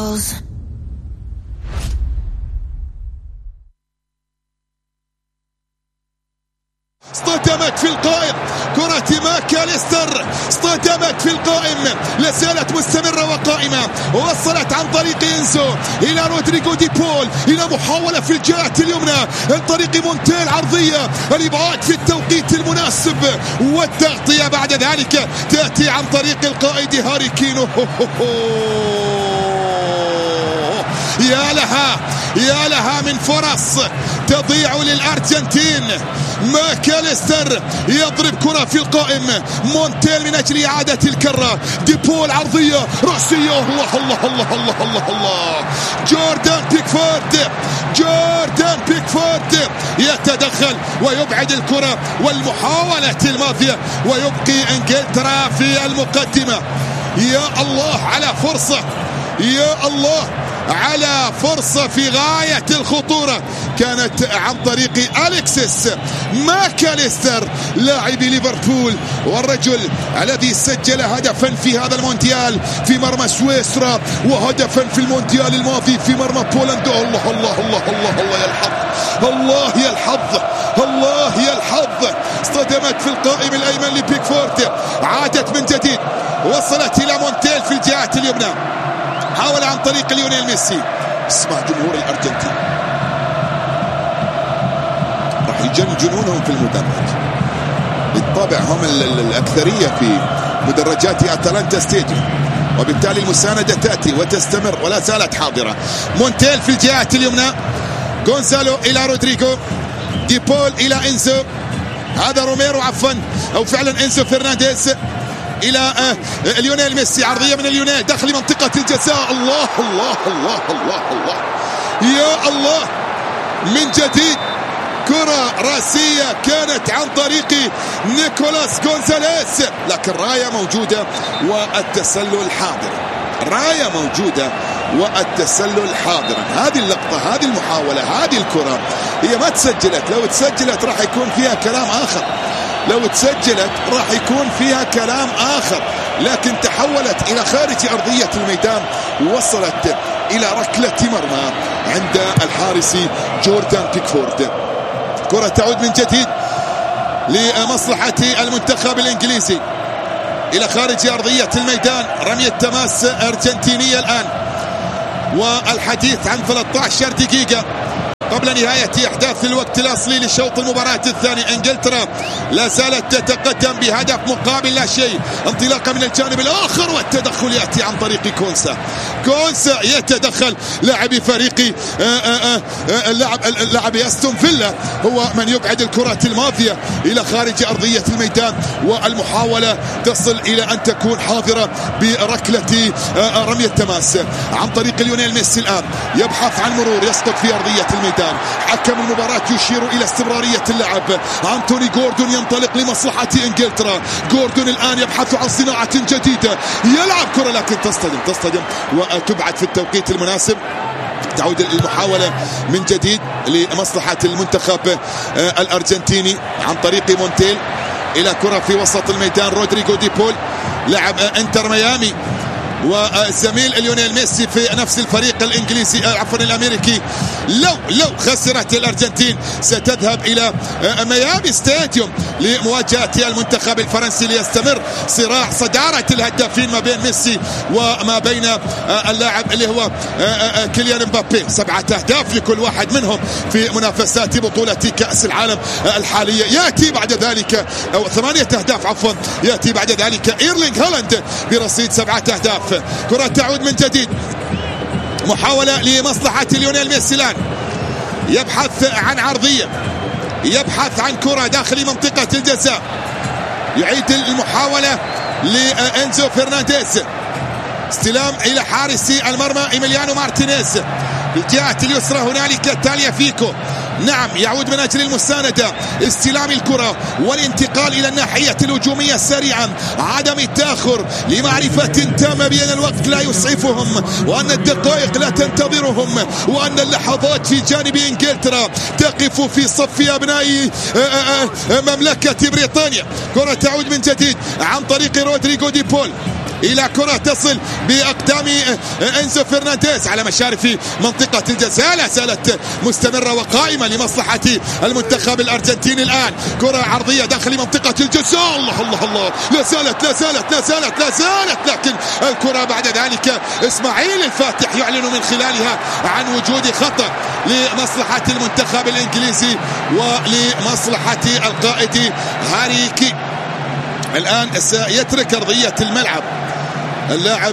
goes. اصطدمت في القائم كرة ماكاليستر، اصطدمت في القائم، لازالت مستمرة وقائمة، وصلت عن طريق إنزو إلى رودريغو دي بول، إلى محاولة في الجهة اليمنى عن طريق مونتيل عرضية، الإبعاد في التوقيت المناسب والتغطية بعد ذلك تأتي عن طريق القائد هاري كين. يا لها من فرص تضيع للأرجنتين. ماكاليستر يضرب كرة في القائم، مونتيل من أجل إعادة الكرة، ديبول عرضية رأسية، الله جوردان بيكفورد يتدخل ويبعد الكرة والمحاولة الماضية، ويبقي إنجلترا في المقدمة. يا الله على فرصة، يا الله على فرصة في غاية الخطورة، كانت عن طريق أليكسيس ماكاليستر لاعب ليفربول، والرجل الذي سجل هدفا في هذا المونديال في مرمى سويسرا، وهدفا في المونديال الماضي في مرمى بولندا. الله يا الحظ، اصطدمت في القائم الأيمن لبيكفورد، عادت من جديد، وصلت إلى مونتيل في الجهة اليمنى، حاول عن طريق ليونيل ميسي. اسمع جمهور الأرجنتين راح يجننونهم في المدرج، بالطبع هم الأكثرية في مدرجات أتلانتا ستاديوم، وبالتالي المساندة تأتي وتستمر ولا زالت حاضرة. مونتيل في الجهة اليمنى، غونزالو إلى رودريغو، دي بول إلى إنزو، هذا روميرو عفوا، أو فعلا إنزو فرنانديز إلى ليونيل ميسي، عرضية من ليونيل داخل منطقة الجزاء. الله يا الله، من جديد كرة راسية كانت عن طريق نيكولاس غونزاليز، لكن راية موجودة والتسلل حاضر، راية موجودة والتسلل حاضرا. هذه اللقطة، هذه المحاولة، هذه الكرة هي ما تسجلت، لو تسجلت راح يكون فيها كلام آخر، لكن تحولت إلى خارج أرضية الميدان، ووصلت إلى ركلة مرمى عند الحارس جوردان بيكفورد. كرة تعود من جديد لمصلحة المنتخب الإنجليزي إلى خارج أرضية الميدان، رمية تماس أرجنتينية الآن، والحديث عن 13 دقيقة قبل نهاية أحداث الوقت الأصلي لشوط المباراة الثاني. إنجلترا لا زالت تتقدم بهدف مقابل لا شيء، انطلاقا من الجانب الآخر، والتدخل يأتي عن طريق كونسا يتدخل، لاعب فريق لاعب أستون فيلا هو من يبعد الكرة الماضية إلى خارج أرضية الميدان، والمحاولة تصل إلى أن تكون حاضرة بركلة رمية تماس عن طريق ليونيل ميسي. الآن يبحث عن مرور، يسقط في أرضية الميدان، حكم المباراة يشير إلى استمرارية اللعب. أنتوني غوردون ينطلق لمصلحة إنجلترا، غوردون الآن يبحث عن صناعة جديدة، يلعب كرة لكن تصطدم وتبعد في التوقيت المناسب. تعود المحاولة من جديد لمصلحة المنتخب الأرجنتيني عن طريق مونتيل إلى كرة في وسط الميدان، رودريغو دي بول لاعب انتر ميامي وزميل ليونيل ميسي في نفس الفريق الانجليزي عفوا الامريكي. لو خسرت الارجنتين ستذهب الى ميامي ستاديوم لمواجهه المنتخب الفرنسي، ليستمر صراع صداره الهدافين ما بين ميسي وما بين اللاعب اللي هو كيليان مبابي. 7 أهداف لكل واحد منهم في منافسات بطوله كاس العالم الحاليه. ياتي بعد ذلك او 8 أهداف عفوا، ياتي بعد ذلك ايرلينغ هالاند برصيد 7 أهداف. كرة تعود من جديد، محاولة لمصلحة ليونيل ميسي، الآن يبحث عن عرضية، يبحث عن كرة داخل منطقة الجزاء، يعيد المحاولة لإنزو فرنانديز، استلام إلى حارس المرمى إيميليانو مارتينيز، بالجهة اليسرى هنالك تاليا فيكو، نعم يعود من أجل المساندة، استلام الكرة والانتقال إلى الناحية الهجومية سريعا، عدم التأخر لمعرفة تامة بأن الوقت لا يسعفهم، وأن الدقائق لا تنتظرهم، وأن اللحظات في جانب إنجلترا تقف في صف أبناء مملكة بريطانيا. كرة تعود من جديد عن طريق رودريغو دي بول، إلى كرة تصل بأقدام إنزو فرنانديز على مشارف منطقة الجزاء، لا زالت مستمرة وقائمة لمصلحة المنتخب الأرجنتيني. الآن كرة عرضية داخل منطقة الجزاء، الله الله الله، لا زالت لكن الكرة بعد ذلك إسماعيل الفاتح يعلن من خلالها عن وجود خطأ لمصلحة المنتخب الإنجليزي ولمصلحة القائد هاري كين. الآن سيترك أرضية الملعب اللاعب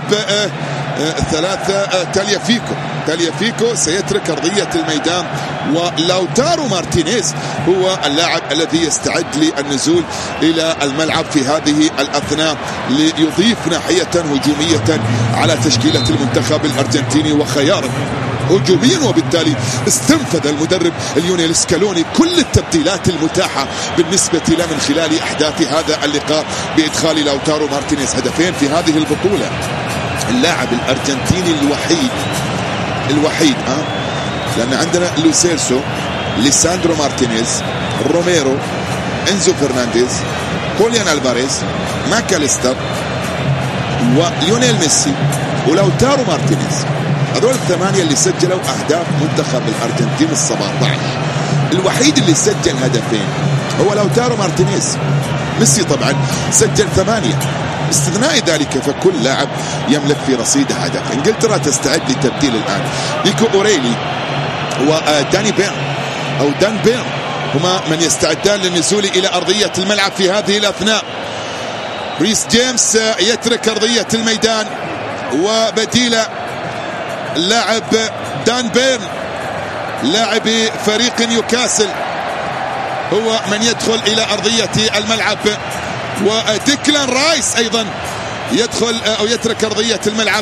تاليافيكو سيترك أرضية الميدان، ولوتارو مارتينيز هو اللاعب الذي يستعد للنزول إلى الملعب في هذه الأثناء ليضيف ناحية هجومية على تشكيلة المنتخب الأرجنتيني وخيارا هجوميا. وبالتالي استنفذ المدرب ليونيل سكالوني كل التبديلات المتاحة بالنسبة له من خلال أحداث هذا اللقاء بإدخال لوتارو مارتينيز هدفين في هذه البطولة. اللاعب الأرجنتيني الوحيد لأن عندنا لوسيلسو، ليساندرو مارتينيز، روميرو، إنزو فرنانديز، هوليان ألفاريز، ماكاليستر، وليونيل ميسي، ولوتارو مارتينيز. هذول الثمانية اللي سجلوا أهداف منتخب الأرجنتين ال17. الوحيد اللي سجل هدفين هو لوتارو مارتينيز. ميسي طبعا سجل 8. باستثناء ذلك فكل لاعب يملك في رصيده هدف. انجلترا تستعد للتبديل الآن. نيكو أوريلي وداني دان بيرن هما من يستعدان للنزول إلى أرضية الملعب في هذه الأثناء. ريس جيمس يترك أرضية الميدان وبديل اللاعب دان بيرن لاعب فريق نيوكاسل هو من يدخل إلى أرضية الملعب. وديكلان رايس أيضا يدخل أو يترك أرضية الملعب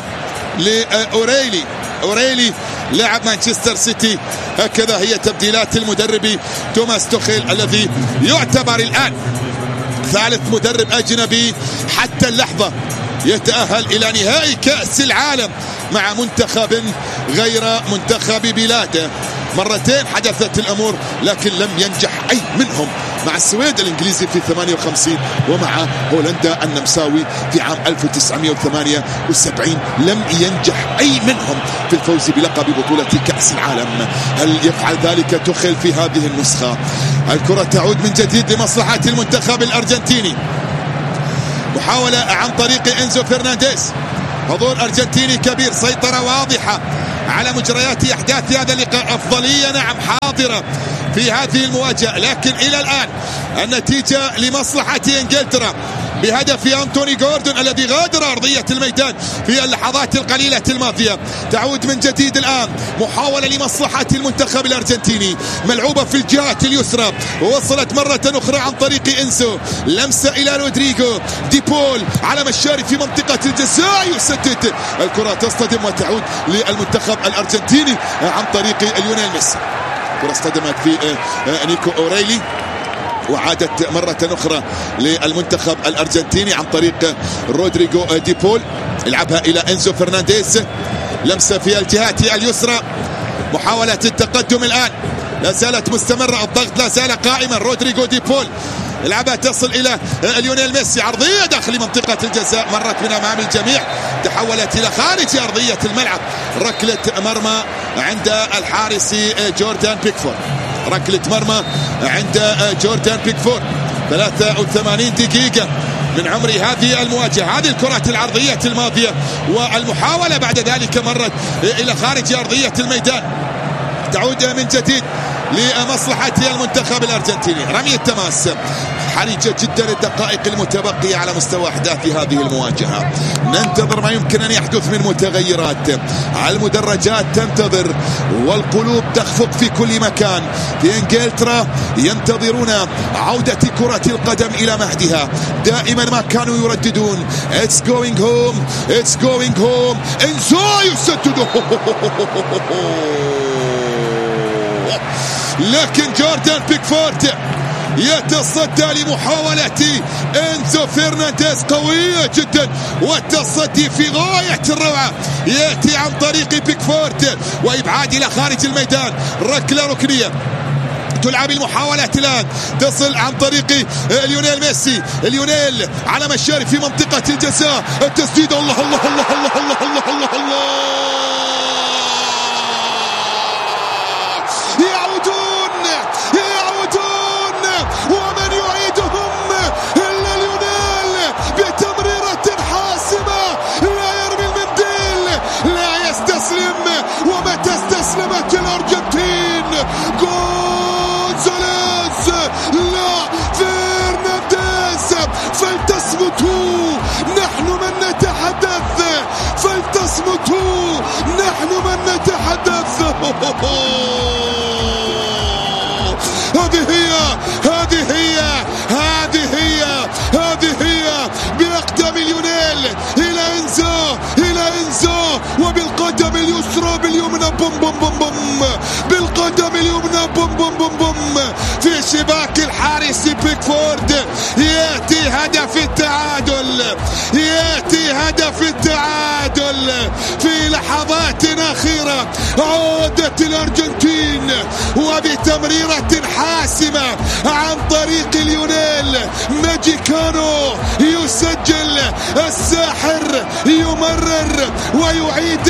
لأوريلي لاعب مانشستر سيتي. هكذا هي تبديلات المدرب توماس توخيل الذي يعتبر الآن ثالث مدرب أجنبي حتى اللحظة يتأهل إلى نهائي كأس العالم مع منتخب غير منتخب بلاده. مرتين حدثت الأمور لكن لم ينجح أي منهم، مع السويد الإنجليزي في 58 ومع هولندا النمساوي في عام 1978 لم ينجح أي منهم في الفوز بلقب بطولة كأس العالم. هل يفعل ذلك توخيل في هذه النسخة؟ الكرة تعود من جديد لمصلحة المنتخب الأرجنتيني. محاولة عن طريق إنزو فرنانديز، حضور أرجنتيني كبير، سيطرة واضحة على مجريات أحداث هذا اللقاء، أفضلية نعم حاضرة في هذه المواجهة، لكن إلى الآن النتيجة لمصلحة إنجلترا بهدف أنتوني جوردون الذي غادر أرضية الميدان في اللحظات القليلة الماضية. تعود من جديد الآن محاولة لمصلحة المنتخب الأرجنتيني، ملعوبة في الجهة اليسرى ووصلت مرة أخرى عن طريق إنسو، لمسة إلى رودريغو دي بول على مشاري في منطقة الجزاء، يسدد الكرة تصطدم وتعود للمنتخب الأرجنتيني عن طريق ليونيل ميسي. الكرة اصطدمت في نيكو أوريلي وعادت مرة أخرى للمنتخب الأرجنتيني عن طريق رودريغو دي بول، يلعبها إلى إنزو فرنانديز، لمسة في الجهات اليسرى، محاولة التقدم الآن لا زالت مستمرة، الضغط لا زال قائما. رودريغو دي بول يلعبها تصل إلى ليونيل ميسي، عرضية داخل منطقة الجزاء مرت من أمام الجميع، تحولت إلى خارج أرضية الملعب. ركلة مرمى عند الحارس جوردان بيكفورد، ركلة مرمى عند جوردان بيكفورد. 83 دقيقة من عمر هذه المواجهة، هذه الكرة العرضية الماضية، والمحاولة بعد ذلك مرت إلى خارج أرضية الميدان. تعود من جديد لمصلحة المنتخب الأرجنتيني. رمي التماس حرجة جدا الدقائق المتبقية على مستوى أحداث هذه المواجهة. ننتظر ما يمكن أن يحدث من متغيرات، المدرجات تنتظر والقلوب تخفق في كل مكان. في إنجلترا ينتظرون عودة كرة القدم إلى مهدها، دائما ما كانوا يرددون It's going home It's going home. إنزو يسدد لكن جوردان بيكفورد يتصدى لمحاولة إنزو فرنانديز قوية جدا، والتصدي في غاية الروعة يأتي عن طريق بيكفورد وإبعاد إلى خارج الميدان. ركلة ركنية تلعب المحاولات الآن، تصل عن طريق ليونيل ميسي. ليونيل على مشاري في منطقة الجزاء، التسديد الله الله الله الله الله الله الله الله. يعودون ومن يعيدهم إلا ليونيل بتمريرة حاسمة. لا يرمي المنديل، لا يستسلم، ومتى استسلمت الأرجنتين جونزاليز لا فرنانديز. فلتصمتوا نحن من نتحدث، فلتصمتوا نحن من نتحدث. هذه هي بأقدام ليونيل إلى إنزو وبالقدم اليسرى باليمنى بوم بوم بوم بوم، بالقدم اليمنى بوم بوم بوم بوم في شباك الحارس بيكفورد. يأتي هدف التعادل في لحظات أخيرة. عودت الأرجنتين وبتمريرة حاسمة عن طريق ليونيل ماجيكانو يسجل. الساحر يمرر ويعيد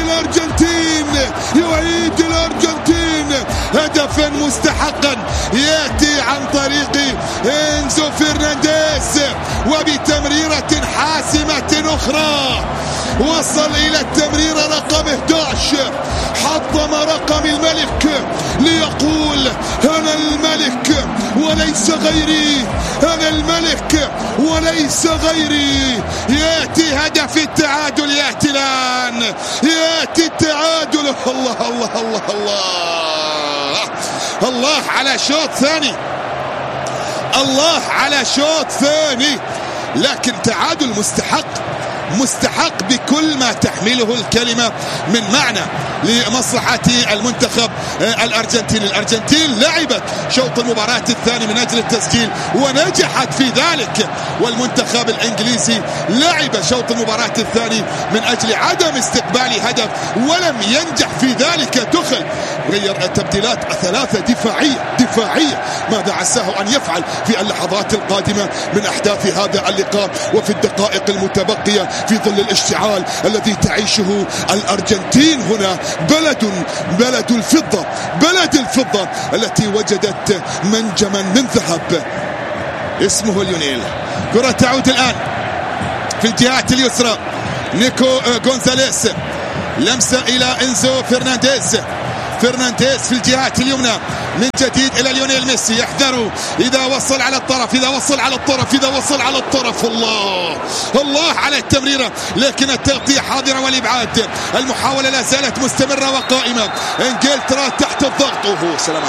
الأرجنتين هدفا مستحقا يأتي عن طريق إنزو فرنانديز وبتمريرة حاسمة أخرى. وصل إلى التمريرة رقم 11، حطم رقم الملك ليقول أنا الملك وليس غيري، أنا الملك وليس غيري. يأتي هدف التعادل، يأتي الآن، يأتي التعادل. الله الله الله الله الله على شوط ثاني، الله على شوط ثاني، لكن تعادل مستحق بكل ما تحمله الكلمة من معنى لمصلحة المنتخب الأرجنتيني. الأرجنتين لعبت شوط المباراة الثاني من أجل التسجيل ونجحت في ذلك، والمنتخب الإنجليزي لعب شوط المباراة الثاني من أجل عدم استقبال هدف ولم ينجح في ذلك. تخل غير التبديلات 3 دفاعية. ماذا عساه أن يفعل في اللحظات القادمة من أحداث هذا اللقاء وفي الدقائق المتبقية في ظل الاشتعال الذي تعيشه الأرجنتين هنا؟ بلد الفضة التي وجدت منجما من ذهب اسمه ليونيل. كرة تعود الآن في الجهات اليسرى، نيكو جونزاليس، لمسة إلى إنزو فرنانديز في الجهات اليمنى من جديد إلى ليونيل ميسي. يحذروا إذا وصل على الطرف، إذا وصل على الطرف. الله على التمريرة، لكن التغطية حاضرة والإبعاد. المحاولة لا زالت مستمرة وقائمة. إنجلترا تحت الضغط. سلامات.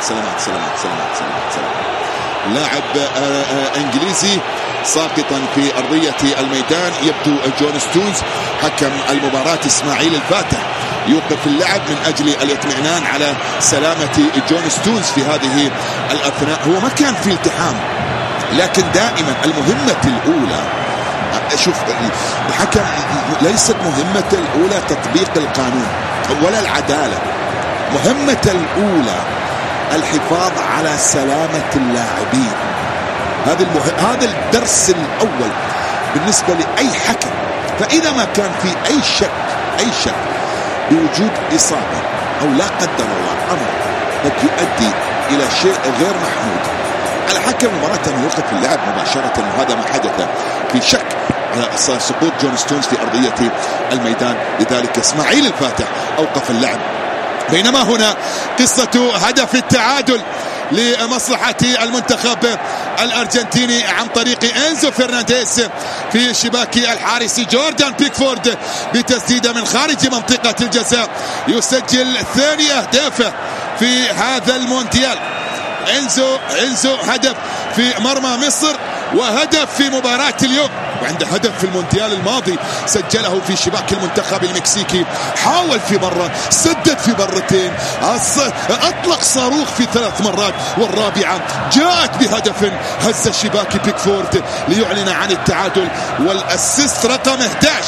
لاعب انجليزي ساقطا في ارضيه الميدان، يبدو جون ستونز حكم المباراه اسماعيل الفاتح يوقف اللعب من اجل الاطمئنان على سلامه جون ستونز في هذه الاثناء. هو ما كان في التحام، لكن دائما المهمه الاولى، شوف الحكم ليست مهمه الاولى تطبيق القانون ولا العداله، مهمه الاولى الحفاظ على سلامة اللاعبين. هذا الدرس الأول بالنسبة لأي حكم. فإذا ما كان في أي شك بوجود إصابة أو لا قدر الله أمر قد يؤدي إلى شيء غير محمود، على حكم المباراة أن يوقف اللعب مباشرة. وهذا ما حدث في شك على سقوط جون ستونز في أرضية الميدان، لذلك إسماعيل الفاتح أوقف اللعب. بينما هنا قصة هدف التعادل لمصلحة المنتخب الأرجنتيني عن طريق إنزو فرنانديز في شباك الحارس جوردان بيكفورد بتسديدة من خارج منطقة الجزاء. يسجل ثاني أهدافه في هذا المونديال. إنزو هدف في مرمى مصر وهدف في مباراة اليوم، وعنده هدف في المونديال الماضي سجله في شباك المنتخب المكسيكي. حاول في مرة، سدد في مرتين، أطلق صاروخ في 3 مرات، والرابعة جاءت بهدف هز شباك بيكفورد ليعلن عن التعادل. والأسيست رقم 11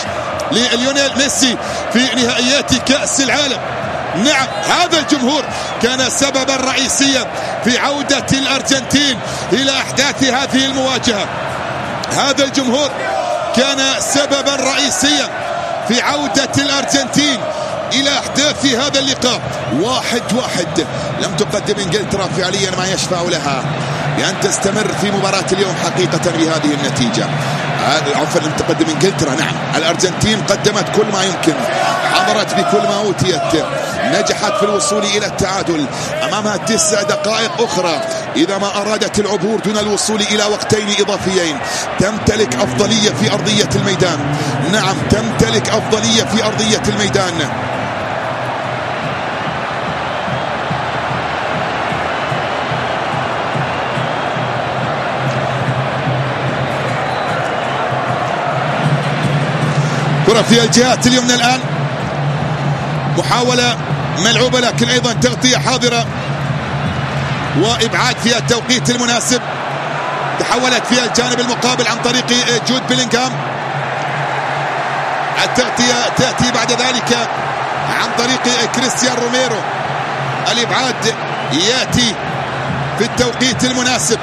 لليونيل ميسي في نهائيات كأس العالم. نعم، هذا الجمهور كان سببا رئيسيا في عودة الأرجنتين إلى أحداث هذه المواجهة. هذا الجمهور كان سببا رئيسيا في عودة الأرجنتين إلى أحداث هذا اللقاء. 1-1. لم تقدم إنجلترا فعليا ما يشفع لها بأن تستمر في مباراة اليوم حقيقة بهذه النتيجة. عفوا، لم تقدم إنجلترا، نعم الأرجنتين قدمت كل ما يمكن، حضرت بكل ما أوتيت، نجحت في الوصول إلى التعادل. أمامها 9 دقائق أخرى إذا ما أرادت العبور دون الوصول إلى وقتين إضافيين. تمتلك أفضلية في أرضية الميدان، نعم تمتلك أفضلية في أرضية الميدان. كرة في الجهات اليمنى الآن، محاولة ملعوبة لكن أيضا تغطية حاضرة وإبعاد في التوقيت المناسب. تحولت في الجانب المقابل عن طريق جود بيلينغهام. التغطية تأتي بعد ذلك عن طريق كريستيان روميرو. الإبعاد يأتي في التوقيت المناسب.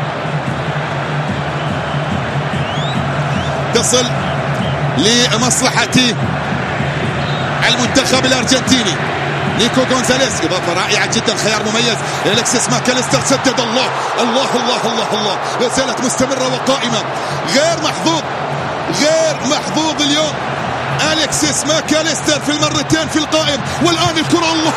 تصل لمصلحة المنتخب الأرجنتيني. نيكو غونزاليز، إضافة رائعة جدا، خيار مميز. أليكسيس ماكاليستر سدد. الله الله الله الله الله، لا زالت مستمرة وقائمة. غير محظوظ اليوم أليكسيس ماكاليستر في المرتين في القائم. والآن الكرة، الله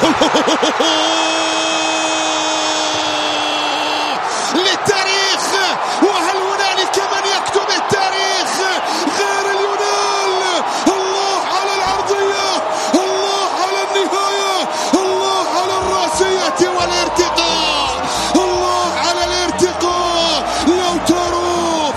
للتاريخ. وهل هنالك من يكتب التاريخ غير اليونان؟ الله على العرضية، الله على النهاية، الله على الراسية والارتقاء، الله على الارتقاء. لو تروا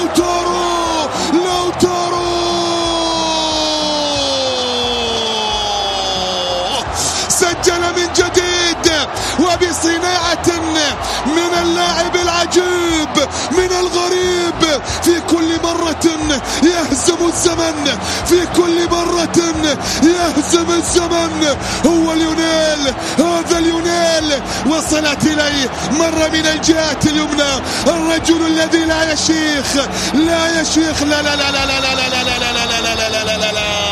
سجل من جديد وبصناعة من اللاعب العجيب، من الغريب. في كل مرة يهزم الزمن، في كل مرة يهزم الزمن. هو ليونيل، هذا ليونيل. وصلت إليه مرة من الجهات اليمنى، الرجل الذي لا يشيخ، لا يشيخ، لا لا لا لا لا لا لا لا لا لا لا لا لا.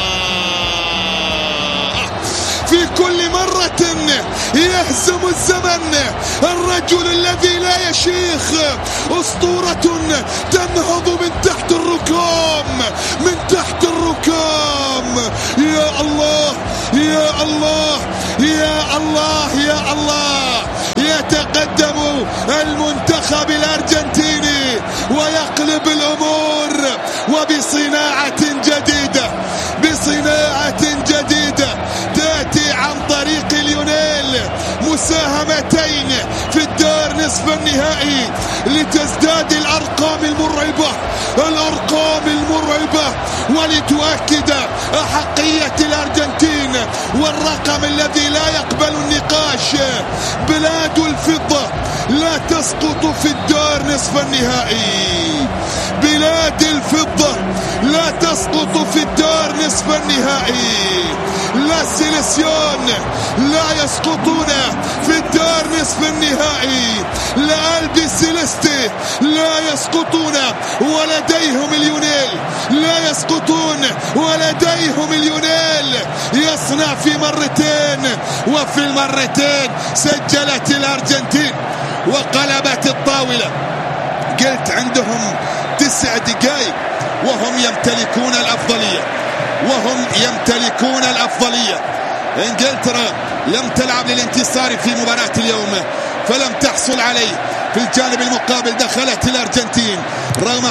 في كل مرة يهزم الزمن، الرجل الذي لا يشيخ، أسطورة تنهض من تحت الركام، من تحت الركام. يا الله يا الله يا الله يا الله. يتقدم المنتخب الأرجنتيني ويقلب الأمور وبصناعة جديدة، بصناعة جديدة تأتي عن طريق ليونيل. مساهمتين في الدور نصف النهائي لتزداد الأرقام المرعبة، الأرقام المرعبة، ولتؤكد أحقية الأرجنتين والرقم الذي لا يقبل النقاش. بلاد الفضة لا تسقط في الدور نصف النهائي، بلاد الفضة لا تسقط في الدور نصف النهائي. لا سيليسيون لا يسقطون في الدور نصف النهائي، لا ألبي سيليستي لا يسقطون ولديهم اليونيل، لا يسقطون ولديهم اليونيل. يصنع في مرتين، وفي المرتين سجلت الأرجنتين وقلبت الطاولة. قلت عندهم 9 دقائق وهم يمتلكون الأفضلية، وهم يمتلكون الأفضلية. إنجلترا لم تلعب للانتصار في مباراة اليوم فلم تحصل عليه. في الجانب المقابل دخلت الأرجنتين رغم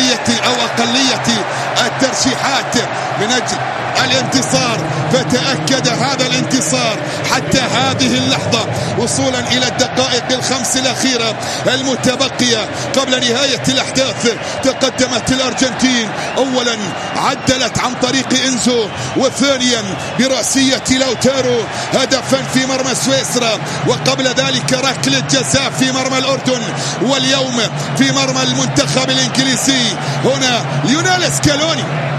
أقلية الترشيحات من أجل الانتصار، فتأكد هذا الانتصار حتى هذه اللحظة وصولا إلى الدقائق الخمس الأخيرة المتبقية قبل نهاية الأحداث. تقدمت الأرجنتين، أولا عدلت عن طريق إنزو، وثانيا برأسية لوتارو هدفا في مرمى سويسرا، وقبل ذلك ركلة جزاء في مرمى الأردن، واليوم في مرمى المنتخب الإنجليزي. هنا ليونيل سكالوني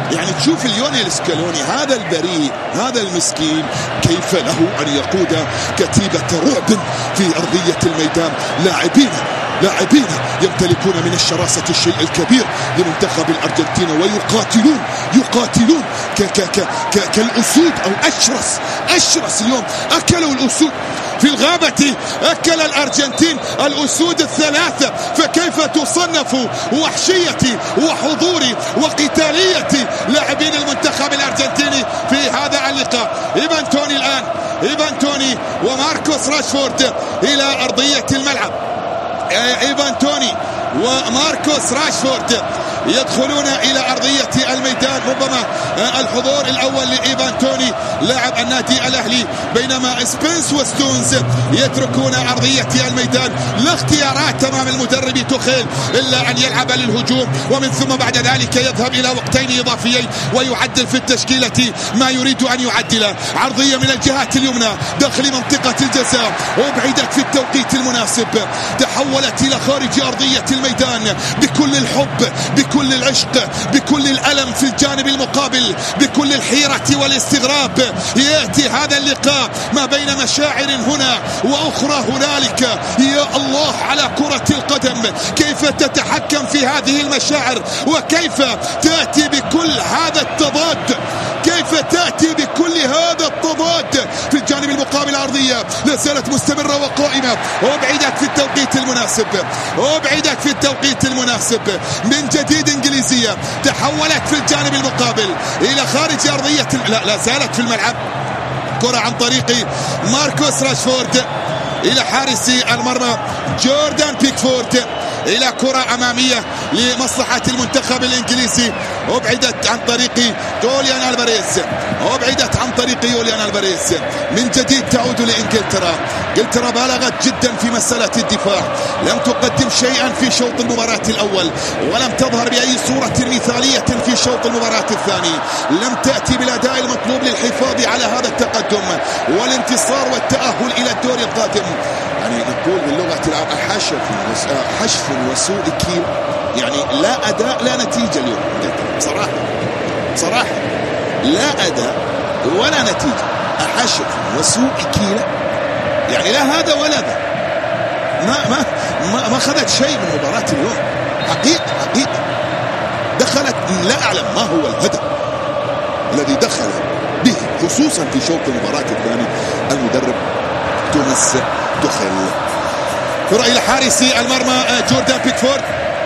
يعني تشوف ليونيل سكالوني هذا البريء هذا المسكين كيف له أن يقود كتيبة رعب في أرضية الميدان. لاعبين يمتلكون من الشراسة الشيء الكبير لمنتخب الأرجنتين ويقاتلون كالأسود أو أشرس. اليوم أكلوا الأسود في الغابة، أكل الأرجنتين الأسود الثلاثة، فكيف تصنف وحشية وحضور وقتالية لاعبين المنتخب الأرجنتيني في هذا اللقاء. إيفان توني وماركوس راشفورد إلى أرضية الملعب. إيفان توني وماركوس راشفورد يدخلون إلى أرضية الميدان. ربما الحضور الأول لإيفان توني لاعب النادي الأهلي، بينما سبنس وستونز يتركون أرضية الميدان. لا اختيارات أمام المدرب توخيل إلا أن يلعب للهجوم، ومن ثم بعد ذلك يذهب إلى وقتين إضافيين ويعدل في التشكيلة ما يريد أن يعدله. عرضية من الجهات اليمنى داخل منطقة الجزاء، وبعدت في التوقيت المناسب، تحولت إلى خارج أرضية الميدان بكل الحب، بكل العشق، بكل الألم في الجانب المقابل، بكل الحيرة والاستغراب. يأتي هذا اللقاء ما بين مشاعر هنا وأخرى هنالك. يا الله على كرة القدم، كيف تتحكم في هذه المشاعر، وكيف تأتي بكل هذا التضاد، كيف تأتي بكل هذا التضاد في الجانب المقابل. عرضية لا زالت مستمرة وقائمة، وبعدت في التوقيت المناسب من جديد. إنجليزية تحولت في الجانب المقابل إلى خارج أرضية، لا زالت في الملعب. كرة عن طريق ماركوس راشفورد إلى حارس المرمى جوردان بيكفورد، إلى كرة أمامية لمصلحة المنتخب الإنجليزي، وابعدت عن طريق يوليان ألفاريز. من جديد تعود لإنجلترا. إنجلترا بالغت جدا في مسألة الدفاع، لم تقدم شيئا في شوط المباراة الأول، ولم تظهر بأي صورة مثالية في شوط المباراة الثاني. لم تأتي بالأداء المطلوب للحفاظ على هذا التقدم والانتصار والتأهل إلى الدور القادم. يعني نقول باللغة العربية حشف وسوء كيل، يعني لا أداء لا نتيجة اليوم. بصراحة لا أداء ولا نتيجة، حشف وسوء كيل، يعني لا هذا ولا ذا. ما أخذت شيء من مباراة اليوم حقيقة. دخلت لا أعلم ما هو الهدف الذي دخل به، خصوصا في شوط المباراة الثاني المدرب توماس توخيل. كرة إلى حارس المرمى جوردان بيكفورد.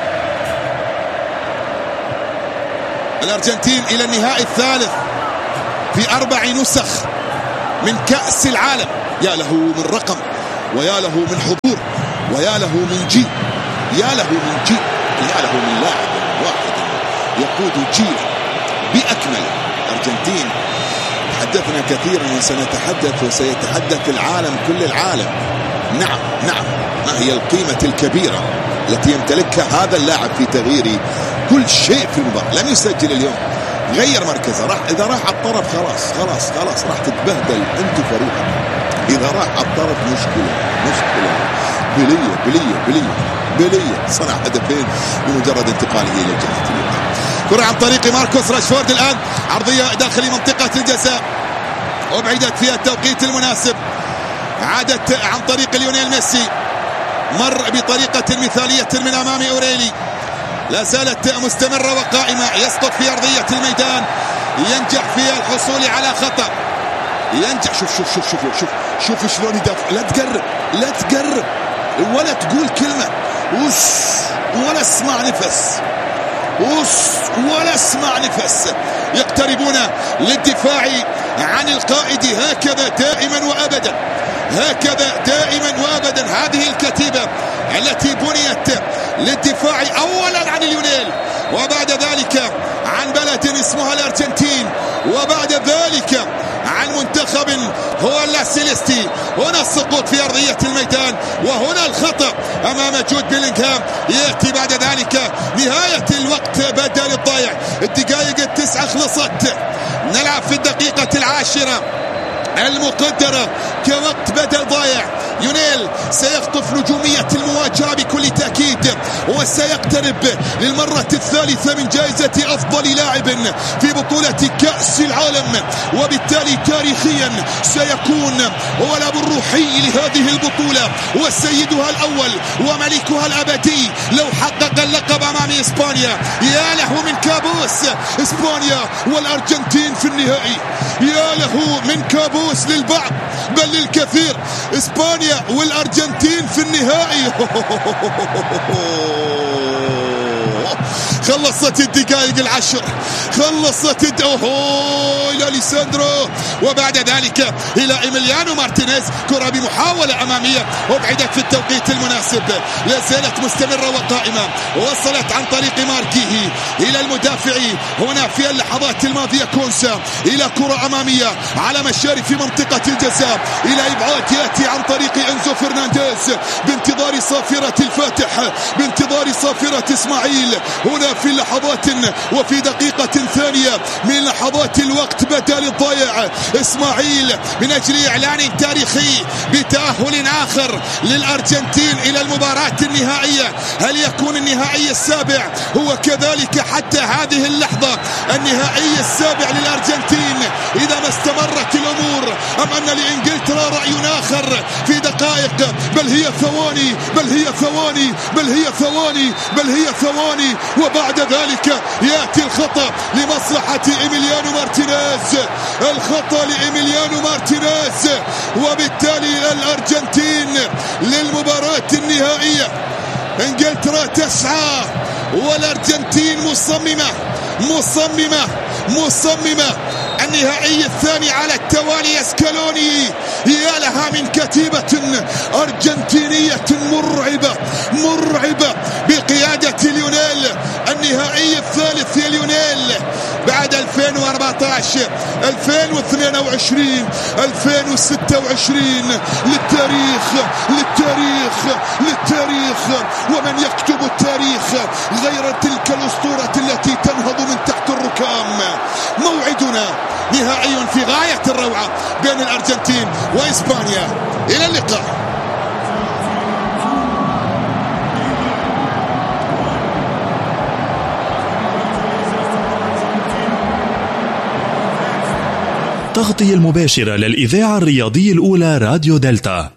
الأرجنتين إلى النهائي الثالث في 4 نسخ من كأس العالم. يا له من رقم، ويا له من حضور، ويا له من جيل، يا له من لاعب واحد يقود جيل بأكمله. الأرجنتين تحدثنا كثيرا وسنتحدث وسيتحدث العالم، كل العالم. نعم ما هي القيمة الكبيرة التي يمتلكها هذا اللاعب في تغيير كل شيء في المباراة. لم يسجل اليوم، غير مركزه، إذا راح على الطرف خلاص راح تتبهدل أنت فريقك. إذا راح على الطرف مشكلة. بلية صنع هدفين بمجرد انتقاله إلى الجهة اليمنى. كرة عن طريق ماركوس راشفورد، الآن عرضية داخل منطقة الجزاء، وبعدت فيها التوقيت المناسب. عادت عن طريق ليونيل ميسي، مر بطريقة مثالية من أمام أوريلي، لا زالت مستمرة وقائمة. يسقط في أرضية الميدان، ينجح في الحصول على خطأ، ينجح. شوف شلون يدافع. لا تقرب ولا تقول كلمة، ولا اسمع نفس. يقتربون للدفاع عن القائد، هكذا دائما وأبدا. هذه الكتيبة التي بنيت للدفاع أولا عن اليونيل، وبعد ذلك عن بلد اسمها الأرجنتين، وبعد ذلك عن منتخب هو اللاسيليستي. هنا السقوط في أرضية الميدان، وهنا الخطأ أمام جود بيلينغهام. يأتي بعد ذلك نهاية الوقت بدل الضايع. الدقائق 9 خلصت، نلعب في الدقيقة 10 المقدرة كوقت بدل ضايع. ليونيل سيخطف نجومية المواجهة بكل تأكيد، وسيقترب للمرة الثالثة من جائزة أفضل لاعب في بطولة كأس العالم، وبالتالي تاريخيا سيكون هو الأب الروحي لهذه البطولة وسيدها الأول وملكها الأبدي لو حقق اللقب أمام إسبانيا. يا له من كابوس إسبانيا والأرجنتين في النهائي، يا له من كابوس للبعض بل للكثير، إسبانيا والأرجنتين في النهائي. خلصت الدقائق العشر، خلصت إلى ليساندرو، وبعد ذلك إلى إيميليانو مارتينيز. كرة بمحاولة أمامية أبعدت في التوقيت المناسب، لا زالت مستمرة وقائمة، وصلت عن طريق ماركيه إلى المدافع هنا في اللحظات الماضية كونسا، إلى كرة أمامية على مشارف منطقة الجزاء، إلى إبعاد يأتي عن طريق إنزو فرنانديز بانتظار صافرة الفاتح، بانتظار صافرة إسماعيل هنا في لحظات وفي دقيقة ثانية من لحظات الوقت بدل الضائع. إسماعيل من أجل إعلان تاريخي بتأهل آخر للأرجنتين إلى المباراة النهائية. هل يكون النهائي السابع هو كذلك حتى هذه اللحظة النهائي السابع للأرجنتين إذا ما استمرت الأمور، أم أن لإنجلترا رأي آخر في دقائق بل هي ثواني بل هي ثواني بل هي ثواني بل هي ثواني، وبعد ذلك يأتي الخطأ لمصلحة إيميليانو مارتينيز، الخطأ لإيميليانو مارتينيز، وبالتالي الأرجنتين للمباراة النهائية. إنجلترا تسعى والأرجنتين مصممة. النهائي الثاني على التوالي اسكالوني، يا لها من كتيبة أرجنتينية مرعبة بقيادة ليونيل. النهائي الثالث يا ليونيل بعد 2014 2022 2026 للتاريخ، ومن يكتب التاريخ غير تلك الأسطورة التي تنهض من تحت الركام. موعدنا نهائي في غاية الروعة بين الأرجنتين وإسبانيا. إلى اللقاء. تغطية المباشرة للإذاعة الرياضية الأولى راديو دلتا.